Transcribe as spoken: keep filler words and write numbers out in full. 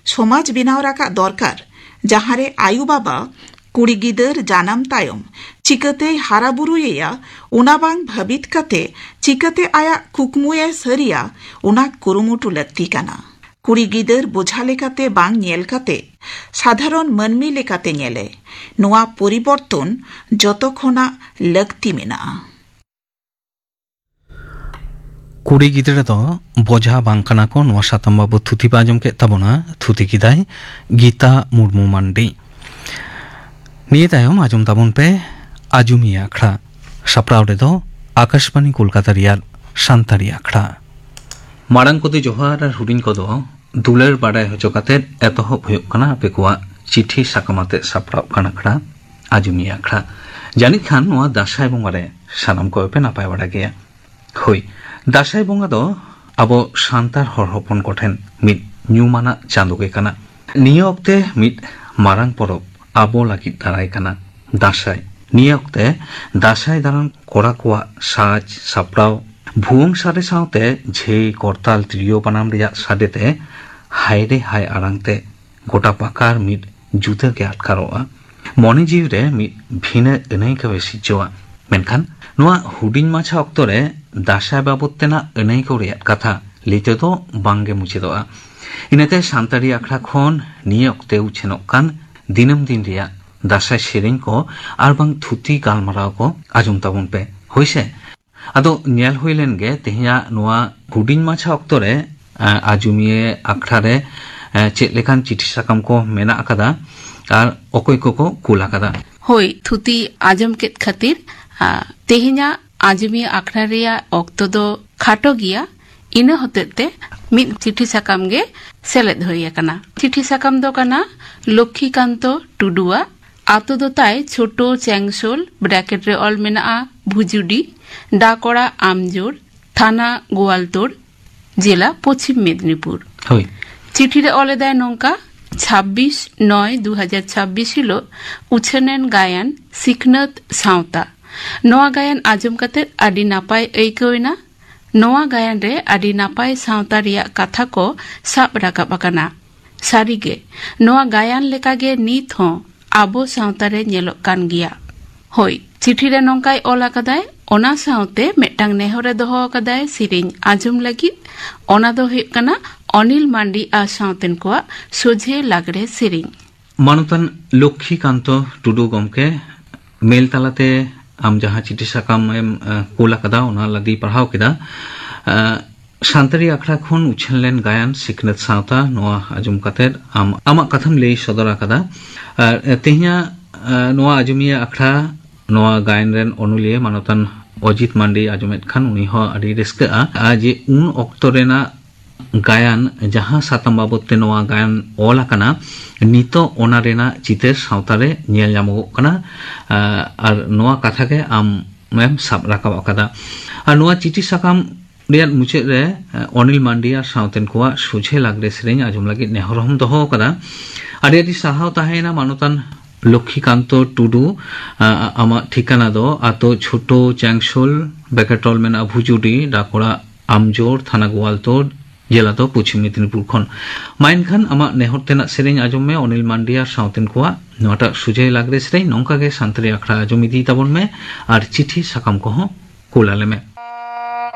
समाज बेनाव राका दरकार जहारे आयु बाबा कुड़ी गिदर जानाम तायम चिकते हारा बुरुएया उना बांग भाबित कते चिकते आया कुकमुए सरिया उना कुरुमुटु लक्ति काना कुड़ी गिदर बोझा लेकाते बांग नेल काते साधारण मनमी लेकाते नेले नोआ परिवर्तन जतखोना लक्ति मेना कुड़ी गिदर दो बोझा बांकना को नोआ सातम बाबू थुति बाजम के तबोना थुति किदाय गीता मुर्मू मंडी निये तायम आजम ताबन पे आजुमी आखड़ा सप्राव रे दो आकाशवाणी कोलकाता रियाल शांतारी आखड़ा मारंग कोदे जोहार आर हुडिंग कोदो दुलर बाडाय हजो काते एतहब हुयुग कना आपेकुआ चिठी साकामाते सप्राव काना आखड़ा आजुमी आखड़ा जानित खान नोआ दासाय बंगा रे सानाम को पे नापाय बाडा गया हई दासाय बंगा दो आबो शांतार हर हपन कोठेन मिद न्यूमाना चांदोगे काना निये अक्ते मिद मारंग परब आबो लागिद दाराय काना दासाय निये अक्ते दासाय दारान कोड़ा कोआ साज सापड़ाव भुवंग सारे सावते झे करताल त्रियो बानाम रिया सादेते हायरे हाय आरांगते गोटा पाकार मिद जुदा के आटकारोआ मने जीव रे मिद भिने एनाय के बेसिजोआ मेनखान नोआ हुडिंग माछा अक्तरे दासाय बाबतेना एनाय को रिया कथा लेते दो बांगे मुचेदोआ इनाते सान्तारी आखड़ा खन निये अक्ते उछेनोक कान दिनम दिन रिया दासाय सेरें को आर बांग थुति गालमाराव को आजम ताबन पे होइसे आदो नेल होइलेन गे तेहिया नोआ हुडिंग माछा अक्तरे आजुमिए आखड़ा रे चेक लेखान चिठी साकाम को मेना आकादा आर अकय को को कुल आकादा होय थुति आजम केत खातिर तेहिया आजुमिए आखड़ा रिया अक्तो दो खाटो गिया इन होतेते मिद चिठी साकाम गे सेलेद होय आकाना चिठी साकाम दो काना लक्ष्मीकांतो टुडुआ आतो दो ताय छोटो चैंगसोल ब्रैकेट रे ऑल मेना भुजुडी डाकोड़ा आमजोर थाना गोवालतोड़ जिला पश्चिम मेदिनीपुर चिठी रे ऑले दाय नोंका छब्बीस नय दो हज़ार छब्बीस हिलो उछनेन गायन सिखनत सावता नोआ गायन आजम कते आदि नापाय एइकौना नोआ गायन रे आदि नापाय सावता रिया कथा को साब राकाब आकाना सारिगे नोआ गायन लेकागे नीत हो आबो सावता रे नेलोक कान गिया होय चिठी रे नोंकाय ऑल आकादाय ओना सावते मेटांग नेहरे दोहो आकादाय सिरिन आजम लगी ओना दो हुयुग काना अनिल मांडी आ सावतेन कोआ सोझे लागड़े सिरिन मानतन लक्ष्मीकांत टुडू गमके मेल तालाते आम जहां चिठी साकाम एम कोल आकादा ओना लगी पढ़ाव केदा शांतारी आखड़ा खन उछेनलेन गायन सिखनत सावता नोआ आजम कातेर आम आमा कथम ले सदर आकादा तेहिया नोआ आजुमिया आखड़ा नोआ गायन रेन अनुलिये मानतन अजित मांडी आजुमेत खान उनी हो आदि रेस्का जे उन अक्तो रेना गायन जहां सातम बाबते नोआ गायन ऑल आकाना नितो ओना रेना चितेर सावतारे नेल जामोगोग काना आर नोआ कथा के आम मेम साब राकाब आकादा आर नोआ चिठी साकाम रियाद मुचे रे अनिल मांडी आर सावतेन कोआ सोझे लागरे सेरें आजम लगी नेहरहम दोहो आकादा आर आदि साहाव ताहेना मानतन लक्ष्मीकांत टुडू आमा ठिकाना दो आतो छोटो चैंगसोल बेकेटल मेना भुजुडी डाकोड़ा आमजोर थाना गोवालतोड़ जिला दो पश्चिम मेदिनीपुर खन माइन खान आमा नेहरतेना सेरें आजम में अनिल मांडी आर सावतेन कोआ नोटा सुजे लागरे सेरें नोंका गे सान्तारी आखड़ा आजम इदी ताबन में आर चिठी साकाम को हो कुलाले में